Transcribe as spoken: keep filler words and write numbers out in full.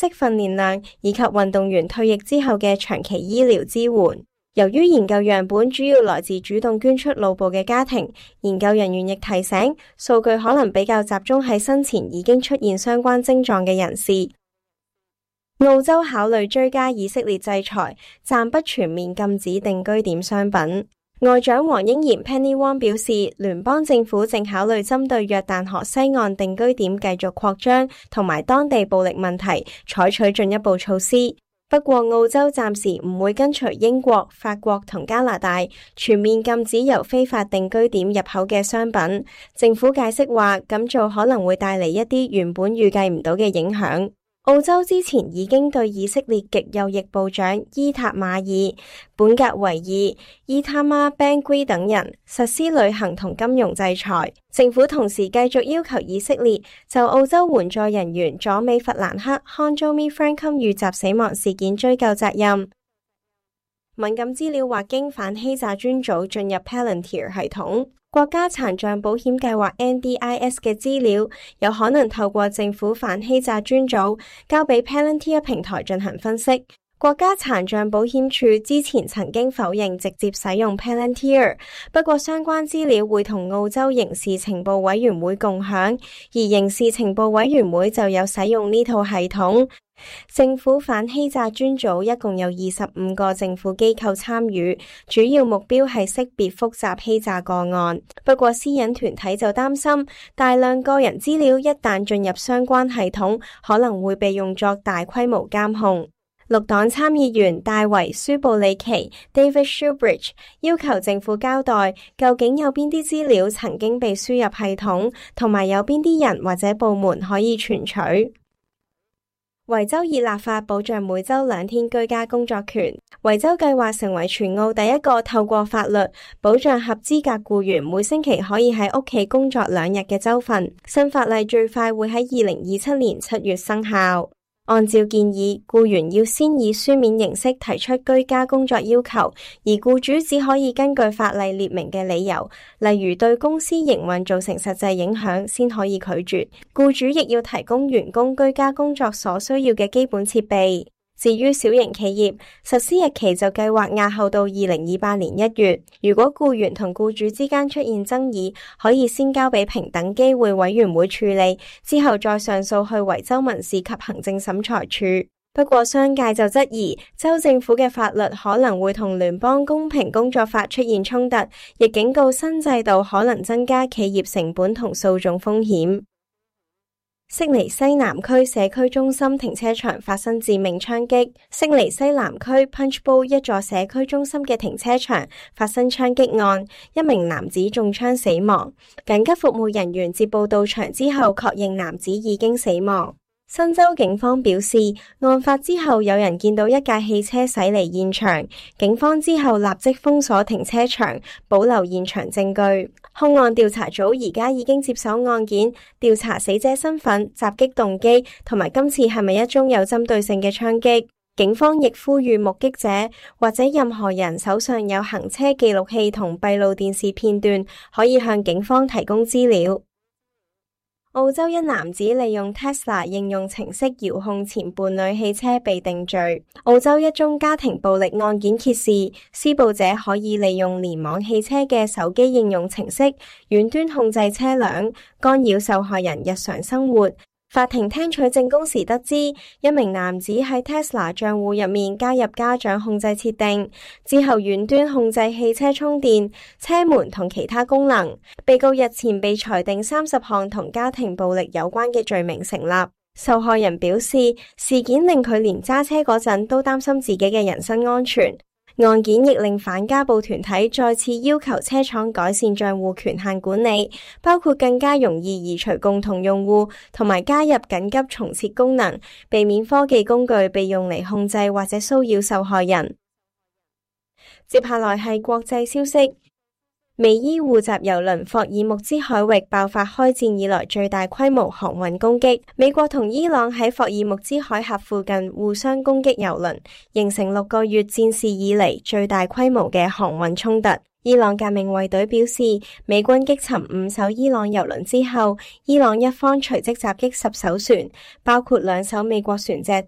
式訓練量以及運動員退役之後嘅長期醫療支援。由於研究樣本主要來自主動捐出腦部嘅家庭，研究人員亦提醒，數據可能比較集中喺生前已經出現相關症狀嘅人士。澳洲考慮追加以色列制裁，暫不全面禁止定居點商品。外長黃英賢 Penny Wong 表示，聯邦政府正考慮針對約旦河西岸定居點繼續擴張同埋當地暴力問題，採取進一步措施。不過澳洲暫時唔會跟隨英國、法國同加拿大全面禁止由非法定居點入口嘅商品。政府解釋話，咁做可能會帶嚟一啲原本預計唔到嘅影響。澳洲之前已經對以色列極右翼部長伊塔馬爾、本格維爾、伊塔瑪·班圭等人實施旅行同金融制裁。政府同時繼續要求以色列就澳洲援助人員佐美弗蘭克 （Konjomi Frankum） 遇襲死亡事件追究責任。敏感資料或經反欺詐專組進入 Palantir 系統。國家殘障保險計劃 N D I S 嘅資料有可能透過政府反欺詐專組交俾 Palantir 平台進行分析。國家殘障保險處之前曾經否認直接使用 Palantir， 不過相關資料會同澳洲刑事情報委員會共享，而刑事情報委員會就有使用呢套系統。政府反欺詐專組一共有二十五個政府機構參與，主要目標係識別複雜欺詐個案。不過私隱團體就擔心，大量個人資料一旦進入相關系統，可能會被用作大規模監控。綠黨參議員戴維·舒布里奇 （David Shoebridge） 要求政府交代究竟有邊啲資料曾經被輸入系統，同埋有邊啲人或者部門可以存取。維州已立法保障每周兩天居家工作權。維州計劃成為全澳第一個透過法律保障合資格僱員每星期可以喺屋企工作兩日嘅州份。新法例最快會喺二零二七年七月生效。按照建議，僱員要先以書面形式提出居家工作要求，而僱主只可以根據法例列明嘅理由，例如對公司營運造成實際影響，先可以拒絕。僱主亦要提供員工居家工作所需要嘅基本設備。至於小型企業，實施日期就計劃押後到二零二八年一月。如果僱員同僱主之間出現爭議，可以先交俾平等機會委員會處理，之後再上訴去維州民事及行政審裁處。不過商界就質疑，州政府嘅法律可能會同聯邦公平工作法出現衝突，亦警告新制度可能增加企業成本同訴訟風險。悉尼西南區社區中心停車場發生致命槍擊。悉尼西南區 Punchbowl 一座社區中心嘅停車場發生槍擊案，一名男子中槍死亡。緊急服務人員接報到場之後，確認男子已經死亡。新州警方表示，案發之後有人見到一架汽車駛離現場，警方之後立即封鎖停車場，保留現場證據。兇案調查組而家已經接手案件，調查死者身份、襲擊動機同埋今次係咪一宗有針對性嘅槍擊。警方亦呼籲目擊者或者任何人手上有行車記錄器同閉路電視片段，可以向警方提供資料。澳洲一男子利用 Tesla 應用程式遙控前伴侶汽車被定罪。澳洲一宗家庭暴力案件揭示，施暴者可以利用聯網汽車嘅手機應用程式遠端控制車輛，干擾受害人日常生活。法庭聽取證供時得知，一名男子喺 Tesla 賬戶入面加入家長控制設定，之後遠端控制汽車充電、車門同其他功能。被告日前被裁定三十項同家庭暴力有關嘅罪名成立。受害人表示，事件令佢連揸車嗰陣都擔心自己嘅人身安全。案件亦令反家暴團體再次要求車廠改善賬戶權限管理，包括更加容易移除共同用戶，同埋加入緊急重設功能，避免科技工具被用嚟控制或者騷擾受害人。接下來係國際消息。美伊護襲郵輪霍爾木茲海域爆發開戰以來最大規模航運攻擊，美國同伊朗喺霍爾木茲海峽附近互相攻擊郵輪，形成六個月戰事以嚟最大規模嘅航運衝突。伊朗革命衛隊表示，美軍擊沉五艘伊朗郵輪之後，伊朗一方隨即襲擊十艘船，包括兩艘美國船隻